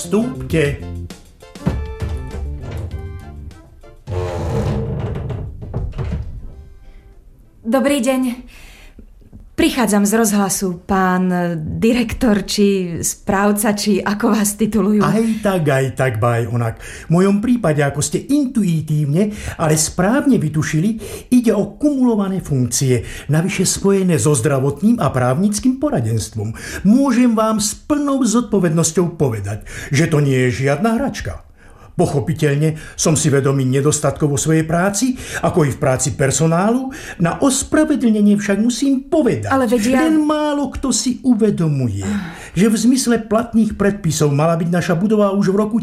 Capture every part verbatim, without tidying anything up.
vstúpte. Dobrý deň. Prichádzam z rozhlasu, pán direktor, či správca, či ako vás titulujú. Aj tak, aj tak, baj onak. V mojom prípade, ako ste intuitívne, ale správne vytušili, ide o kumulované funkcie, navyše spojené so zdravotným a právnickým poradenstvom. Môžem vám s plnou zodpovednosťou povedať, že to nie je žiadna hračka. Pochopiteľne som si vedomý nedostatkov vo svojej práci, ako i v práci personálu. Na ospravedlnenie však musím povedať, ale vedia... len málo kto si uvedomuje, že v zmysle platných predpisov mala byť naša budova už v roku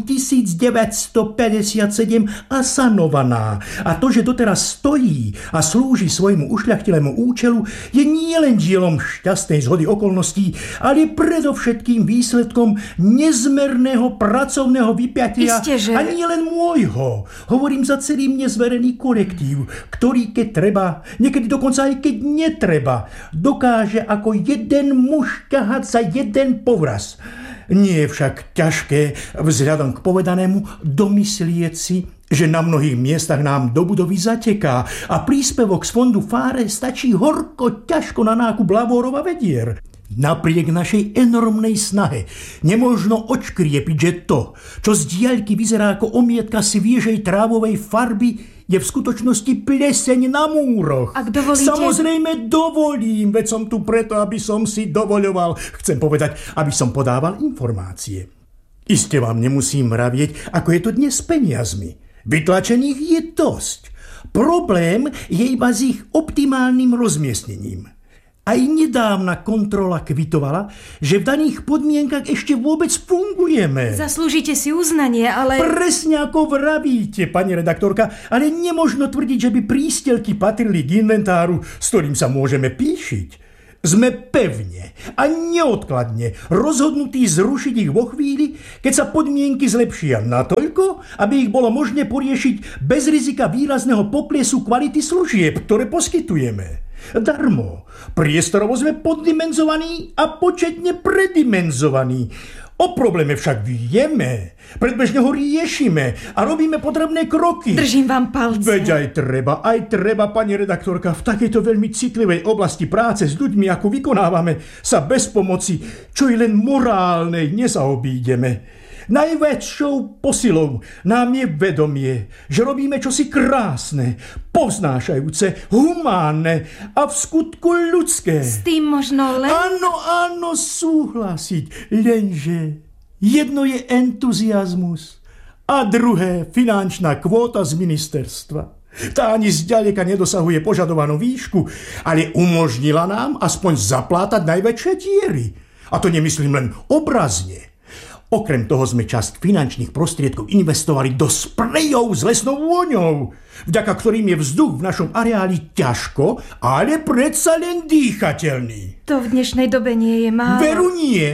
devätnásťstopäťdesiatsedem asanovaná. A to, že doteraz stojí a slúži svojmu ušľachtilému účelu, je nielen dielom šťastnej zhody okolností, ale predovšetkým výsledkom nezmerného pracovného vypätia. Isté, že... A nie len môjho. Hovorím za celý mne zverený kolektív, ktorý keď treba, niekedy dokonca aj keď netreba, dokáže ako jeden muž ťahať za jeden povraz. Nie je však ťažké vzhľadom k povedanému domyslieť si, že na mnohých miestach nám do budovy zateká a príspevok z fondu Fáre stačí horko ťažko na nákup lavorov a vedier. Napriek našej enormnej snahe nemožno odškriepiť, že to, čo z diaľky vyzerá ako omietka sviežej trávovej farby, je v skutočnosti pleseň na múroch. Ak dovolíte... Samozrejme dovolím, veď som tu preto, aby som si dovoľoval. Chcem povedať, aby som podával informácie. Iste vám nemusím mravieť, ako je to dnes s peniazmi. Vytlačených je dosť. Problém je iba s ich optimálnym rozmiestnením. Aj nedávna kontrola kvitovala, že v daných podmienkach ešte vôbec fungujeme. Zaslúžite si uznanie, ale... Presne ako vravíte, pani redaktorka, ale nemožno tvrdiť, že by prístelky patrili k inventáru, s ktorým sa môžeme píšiť. Sme pevne a neodkladne rozhodnutí zrušiť ich vo chvíli, keď sa podmienky zlepšia natoľko, aby ich bolo možné poriešiť bez rizika výrazného poklesu kvality služieb, ktoré poskytujeme. Darmo. Priestorovo sme poddimenzovaní a početne predimenzovaní. O probléme však vieme. Predbežne ho riešime a robíme potrebné kroky. Držím vám palce. Veď aj treba, aj treba, pani redaktorka, v takejto veľmi citlivej oblasti práce s ľuďmi, ako vykonávame, sa bez pomoci, čo i len morálnej, nezaobídeme. Najväčšou posilou nám je vedomie, že robíme čosi krásne, povznášajúce, humánne a v skutku ľudské. S tým možno len... Áno, áno, súhlasiť, lenže jedno je entuziazmus a druhé finančná kvóta z ministerstva. Tá ani zďaleka nedosahuje požadovanú výšku, ale umožnila nám aspoň zaplátať najväčšie diery. A to nemyslím len obrazne. Okrem toho sme časť finančných prostriedkov investovali do sprejov s lesnou vôňou, vďaka ktorým je vzduch v našom areáli ťažko, ale predsa len dýchateľný. To v dnešnej dobe nie je málo. Veru nie.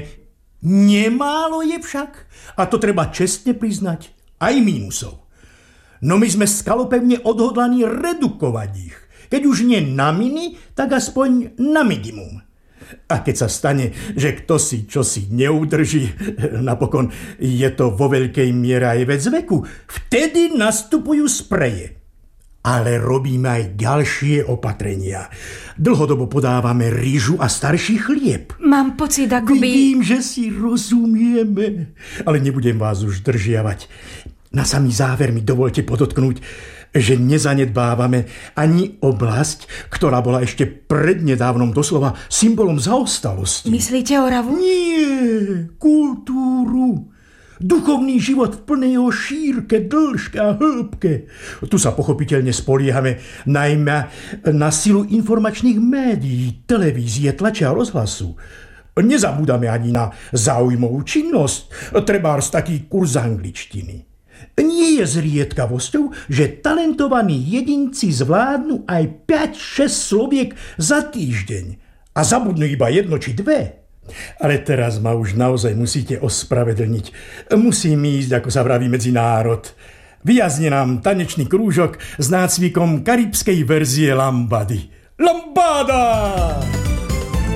Nemálo je však. A to treba čestne priznať aj mínusov. No my sme skalopevne odhodlaní redukovať ich. Keď už nie na mini, tak aspoň na minimum. A keď sa stane, že kto si čo si neudrží, napokon je to vo veľkej miere aj vec veku, vtedy nastupujú spreje. Ale robíme aj ďalšie opatrenia. Dlhodobo podávame rýžu a starší chlieb. Mám pocit, akoby... Vidím, že si rozumieme, ale nebudem vás už držiavať. Na samý záver mi dovolte podotknúť, že nezanedbávame ani oblasť, ktorá bola ešte prednedávnom doslova symbolom zaostalosti. Myslíte Oravu? Nie, kultúru. Duchovný život v plnej jeho šírke, dĺžke a hĺbke. Tu sa pochopiteľne spoliehame najmä na silu informačných médií, televízie, tlače a rozhlasu. Nezabúdame ani na záujmovú činnosť, trebárs taký kurz angličtiny. Nie je zriedkavosťou, že talentovaní jedinci zvládnu aj päť šesť sloviek za týždeň a zabudnú iba jedno či dve. Ale teraz ma už naozaj musíte ospravedlniť. Musím ísť, ako sa vraví, medzi národ. Vyjazne nám tanečný krúžok s nácvikom karibskej verzie lambady. Lambada!